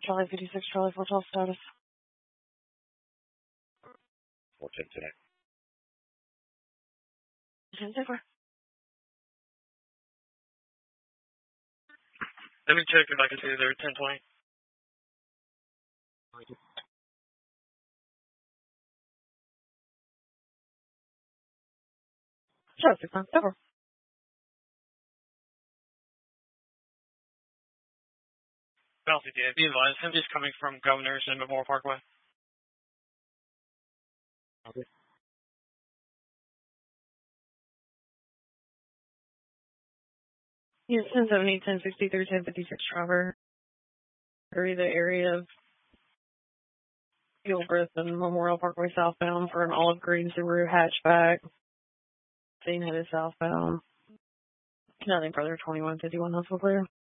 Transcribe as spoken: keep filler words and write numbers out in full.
Charlie fifty-six, Charlie four twelve status. four ten today. ten so far. Let me check if I can see there. ten twenty. Charlie six nine, over. Bouncy D, be advised, I'm just coming from Governor's and Memorial Parkway. Okay. Yeah, ten seventy, ten sixty-three, ten fifty-six, Trevor. Hurry the area of Gilbreth and Memorial Parkway southbound for an olive green Subaru hatchback. Scene headed southbound. Nothing further, twenty-one fifty-one, that's clear.